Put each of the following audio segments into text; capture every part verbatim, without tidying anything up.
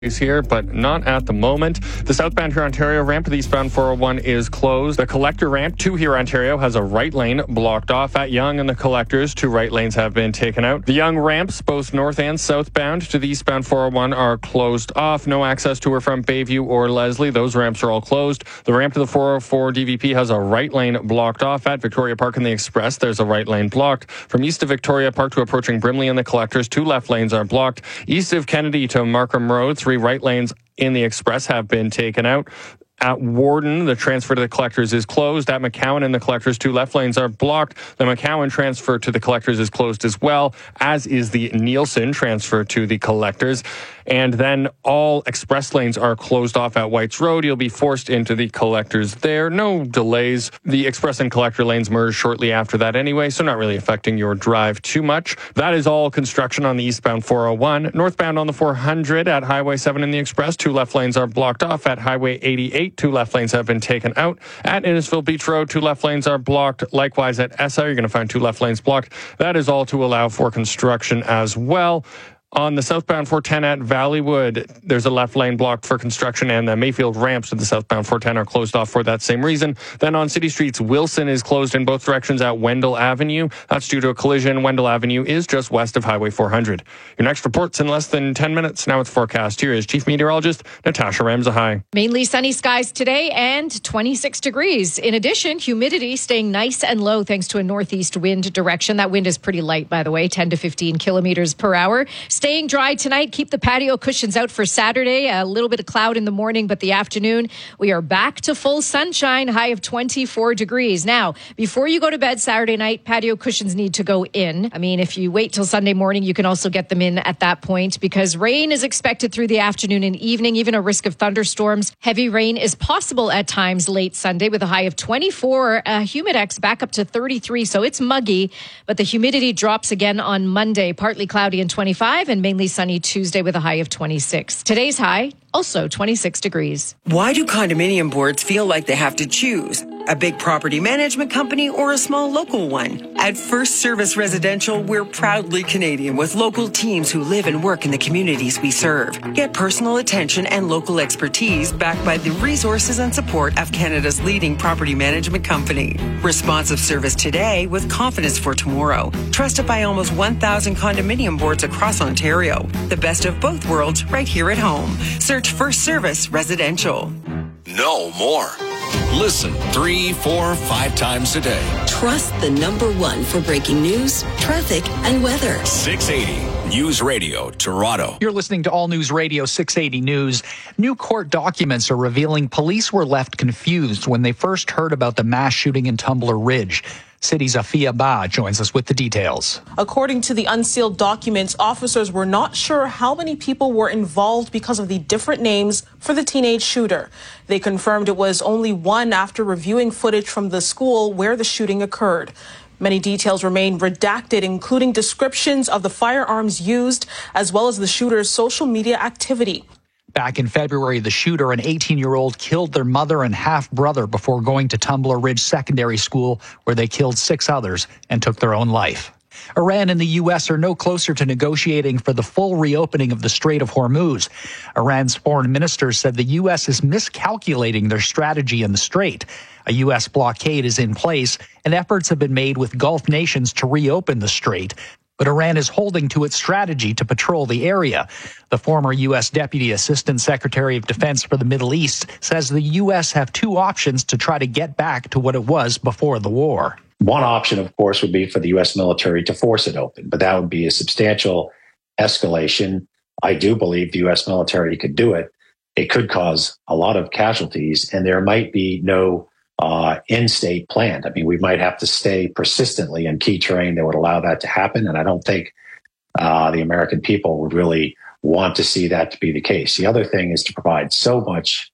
here, but not at the moment. The southbound Huron Ontario ramp to the eastbound four oh one is closed. The collector ramp to Huron Ontario has a right lane blocked off. At Yonge and the collectors, two right lanes have been taken out. The Yonge ramps, both north and southbound to the eastbound four oh one, are closed off. No access to or from Bayview or Leslie. Those ramps are all closed. The ramp to the four oh four D V P has a right lane blocked off. At Victoria Park and the Express, there's a right lane blocked. From east of Victoria Park to approaching Brimley and the collectors, two left lanes are blocked. East of Kennedy to Markham Road, three right lanes in the Express have been taken out. At Warden, the transfer to the collectors is closed. At McCowan and the collectors, two left lanes are blocked. The McCowan transfer to the collectors is closed as well, as is the Nielsen transfer to the collectors. And then all express lanes are closed off at Whites Road. You'll be forced into the collectors there. No delays. The express and collector lanes merge shortly after that anyway, so not really affecting your drive too much. That is all construction on the eastbound four oh one. Northbound on the four hundred at Highway seven in the Express, two left lanes are blocked off. At Highway eighty-eight, two left lanes have been taken out. At Innisfil Beach Road, two left lanes are blocked. Likewise at Essa, you're going to find two left lanes blocked. That is all to allow for construction as well. On the southbound four ten at Valleywood, there's a left lane blocked for construction, and the Mayfield ramps to the southbound four ten are closed off for that same reason. Then on City Streets, Wilson is closed in both directions at Wendell Avenue. That's due to a collision. Wendell Avenue is just west of Highway four hundred. Your next report's in less than ten minutes. Now it's forecast. Here is Chief Meteorologist Natasha Ramsahai. Mainly sunny skies today and twenty-six degrees. In addition, humidity staying nice and low thanks to a northeast wind direction. That wind is pretty light, by the way, ten to fifteen kilometers per hour. Staying dry tonight. Keep the patio cushions out for Saturday. A little bit of cloud in the morning, but the afternoon, we are back to full sunshine, high of twenty-four degrees. Now, before you go to bed Saturday night, patio cushions need to go in. I mean, if you wait till Sunday morning, you can also get them in at that point because rain is expected through the afternoon and evening, even a risk of thunderstorms. Heavy rain is possible at times late Sunday with a high of twenty-four. Uh, Humidex back up to thirty-three, so it's muggy, but the humidity drops again on Monday. Partly cloudy and twenty-five, and mainly sunny Tuesday with a high of twenty-six. Today's high, also twenty-six degrees. Why do condominium boards feel like they have to choose? A big property management company or a small local one? At First Service Residential, we're proudly Canadian with local teams who live and work in the communities we serve. Get personal attention and local expertise backed by the resources and support of Canada's leading property management company. Responsive service today with confidence for tomorrow. Trusted by almost one thousand condominium boards across Ontario. The best of both worlds right here at home. Search First Service Residential. Know more. Listen three, four, five times a day. Trust the number one for breaking news, traffic, and weather. six eighty News Radio, Toronto. You're listening to All News Radio six eighty News. New court documents are revealing police were left confused when they first heard about the mass shooting in Tumbler Ridge. City's Afia Ba joins us with the details. According to the unsealed documents, officers were not sure how many people were involved because of the different names for the teenage shooter. They confirmed it was only one after reviewing footage from the school where the shooting occurred. Many details remain redacted, including descriptions of the firearms used, as well as the shooter's social media activity. Back in February, the shooter, an eighteen-year-old, killed their mother and half-brother before going to Tumbler Ridge Secondary School, where they killed six others and took their own life. Iran and the U S are no closer to negotiating for the full reopening of the Strait of Hormuz. Iran's foreign minister said the U S is miscalculating their strategy in the strait. A U S blockade is in place, and efforts have been made with Gulf nations to reopen the strait. But Iran is holding to its strategy to patrol the area. The former U S Deputy Assistant Secretary of Defense for the Middle East says the U S have two options to try to get back to what it was before the war. One option, of course, would be for the U S military to force it open, but that would be a substantial escalation. I do believe the U S military could do it. It could cause a lot of casualties, and there might be no Uh, in-state planned. I mean, we might have to stay persistently in key terrain that would allow that to happen. And I don't think uh, the American people would really want to see that to be the case. The other thing is to provide so much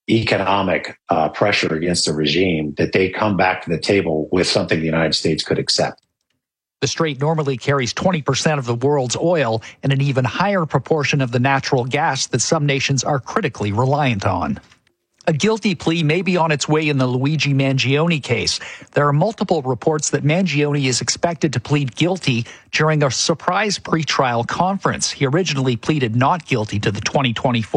economic uh, pressure against the regime that they come back to the table with something the United States could accept. The strait normally carries twenty percent of the world's oil and an even higher proportion of the natural gas that some nations are critically reliant on. A guilty plea may be on its way in the Luigi Mangione case. There are multiple reports that Mangione is expected to plead guilty during a surprise pretrial conference. He originally pleaded not guilty to the twenty twenty-four